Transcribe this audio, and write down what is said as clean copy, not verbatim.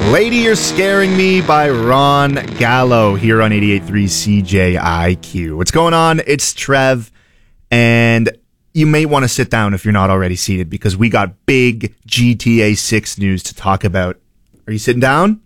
Lady You're Scaring Me by Ron Gallo here on 88.3 CJIQ. What's going on? It's Trev, and you may want to sit down if you're not already seated because we got big GTA 6 news to talk about. Are you sitting down?